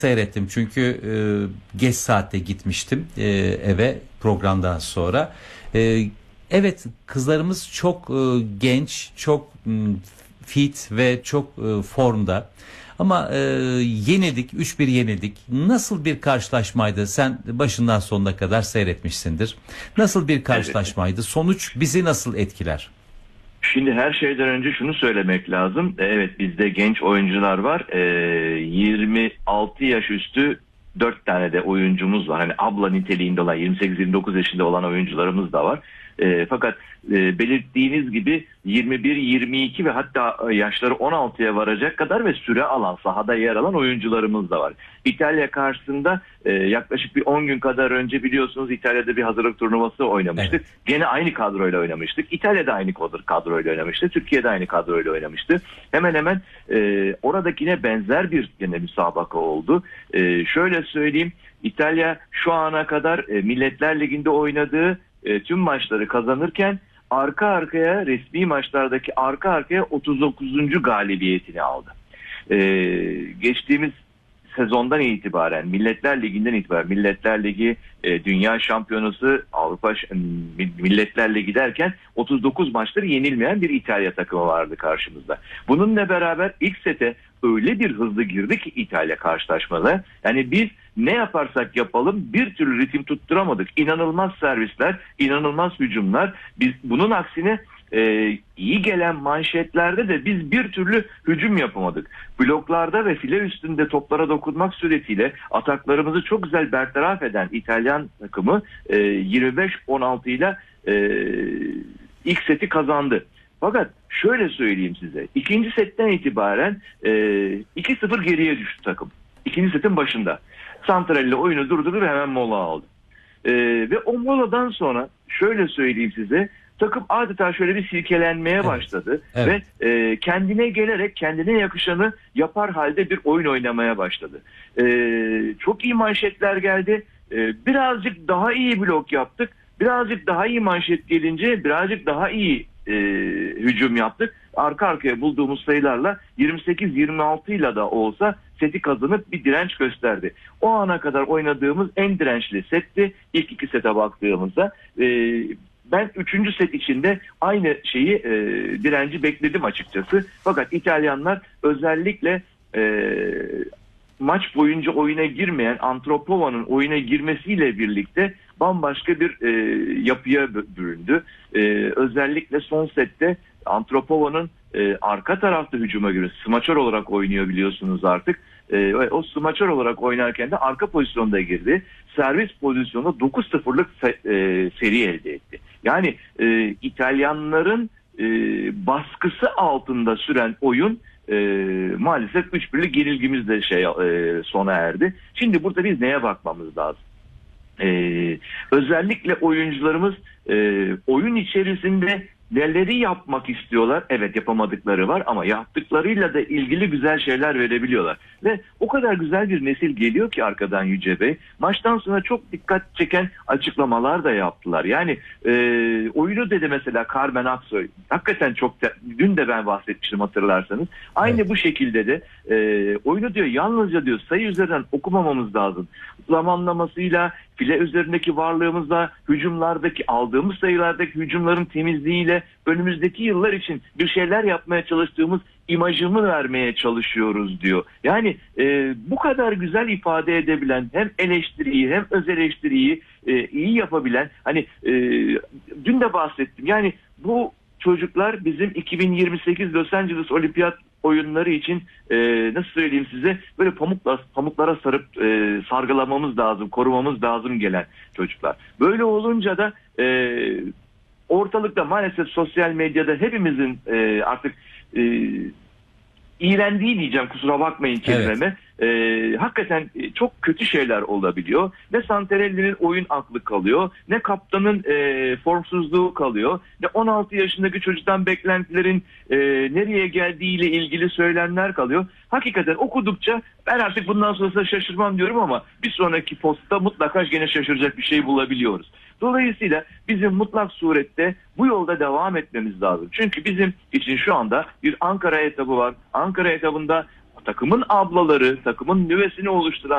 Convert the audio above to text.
seyrettim çünkü geç saatte gitmiştim eve programdan sonra. Evet, kızlarımız çok genç, çok fit ve çok formda. Ama yenildik, 3-1 yenildik. Nasıl bir karşılaşmaydı? Sen başından sonuna kadar seyretmişsindir. Nasıl bir karşılaşmaydı? Sonuç bizi nasıl etkiler? Şimdi her şeyden önce şunu söylemek lazım. Evet, bizde genç oyuncular var. 26 yaş üstü 4 tane de oyuncumuz var. Hani abla niteliğinde olan 28-29 yaşında olan oyuncularımız da var. Fakat belirttiğiniz gibi 21, 22 ve hatta yaşları 16'ya varacak kadar ve süre alan, sahada yer alan oyuncularımız da var. İtalya karşısında yaklaşık bir 10 gün kadar önce biliyorsunuz İtalya'da bir hazırlık turnuvası oynamıştık. Evet. Gene aynı kadroyla oynamıştık. İtalya'da aynı kadroyla oynamıştı. Türkiye'de aynı kadroyla oynamıştı. Hemen hemen oradakine benzer bir gene müsabaka oldu. Şöyle söyleyeyim, İtalya şu ana kadar Milletler Ligi'nde oynadığı tüm maçları kazanırken arka arkaya resmi maçlardaki arka arkaya 39. galibiyetini aldı. Geçtiğimiz sezondan itibaren, Milletler Ligi'nden itibaren, Milletler Ligi, Dünya Şampiyonası, Avrupa Milletler Ligi derken 39 maçları yenilmeyen bir İtalya takımı vardı karşımızda. Bununla beraber ilk sete öyle bir hızlı girdi ki İtalya karşılaşmada. Yani biz ne yaparsak yapalım bir türlü ritim tutturamadık. İnanılmaz servisler, inanılmaz hücumlar. Biz bunun aksine iyi gelen manşetlerde de biz bir türlü hücum yapamadık. Bloklarda ve file üstünde toplara dokunmak suretiyle ataklarımızı çok güzel bertaraf eden İtalyan takımı 25-16 ile ilk seti kazandı. Fakat şöyle söyleyeyim size. İkinci setten itibaren 2-0 geriye düştü takım. İkinci setin başında. Santral'le oyunu durdurdu ve hemen mola aldı. Ve o moladan sonra şöyle söyleyeyim size. Takım adeta şöyle bir silkelenmeye başladı. Evet. Ve kendine gelerek kendine yakışanı yapar halde bir oyun oynamaya başladı. Çok iyi manşetler geldi. Birazcık daha iyi blok yaptık. Birazcık daha iyi manşet gelince birazcık daha iyi hücum yaptık. Arka arkaya bulduğumuz sayılarla 28-26 ile de olsa seti kazanıp bir direnç gösterdi. O ana kadar oynadığımız en dirençli setti. İlk iki sete baktığımızda. Ben 3. set içinde aynı şeyi direnci bekledim açıkçası. Fakat İtalyanlar özellikle maç boyunca oyuna girmeyen Antropova'nın oyuna girmesiyle birlikte bambaşka bir yapıya büründü. Özellikle son sette Antropova'nın arka tarafta hücuma göre smaçör olarak oynuyor biliyorsunuz artık. O smaçör olarak oynarken de arka pozisyonda girdi. Servis pozisyonunda 9-0'lık seri elde etti. Yani İtalyanların baskısı altında süren oyun maalesef 3-1'lik yenilgimizle sona erdi. Şimdi burada biz neye bakmamız lazım? Özellikle oyuncularımız oyun içerisinde neleri yapmak istiyorlar? Evet, yapamadıkları var ama yaptıklarıyla da ilgili güzel şeyler verebiliyorlar. Ve o kadar güzel bir nesil geliyor ki arkadan Yüce Bey. Maçtan sonra çok dikkat çeken açıklamalar da yaptılar. Yani oyunu dedi mesela Carmen Aksoy. Hakikaten dün de ben bahsetmiştim hatırlarsanız. Aynı bu şekilde de oyunu diyor yalnızca diyor sayı üzerinden okumamamız lazım. Zamanlamasıyla, file üzerindeki varlığımızla, hücumlardaki aldığımız sayılardaki hücumların temizliğiyle önümüzdeki yıllar için bir şeyler yapmaya çalıştığımız imajını vermeye çalışıyoruz diyor. Yani bu kadar güzel ifade edebilen, hem eleştiriyi hem öz eleştiriyi iyi yapabilen, hani dün de bahsettim. Yani bu çocuklar bizim 2028 Los Angeles Olimpiyat oyunları için nasıl söyleyeyim size, böyle pamuklara sarıp sargılamamız lazım, korumamız lazım gelen çocuklar. Böyle olunca da ortalıkta maalesef sosyal medyada hepimizin artık iğrendiği diyeceğim, kusura bakmayın kelimeme. Evet. Hakikaten çok kötü şeyler olabiliyor. Ne Santarelli'nin oyun aklı kalıyor, ne kaptanın formsuzluğu kalıyor, ne 16 yaşındaki çocuktan beklentilerin nereye geldiğiyle ilgili söylemler kalıyor. Hakikaten okudukça ben artık bundan sonrasında şaşırmam diyorum ama bir sonraki postta mutlaka gene şaşıracak bir şey bulabiliyoruz. Dolayısıyla bizim mutlak surette bu yolda devam etmemiz lazım. Çünkü bizim için şu anda bir Ankara etabı var. Ankara etabında takımın ablaları, takımın nüvesini oluşturan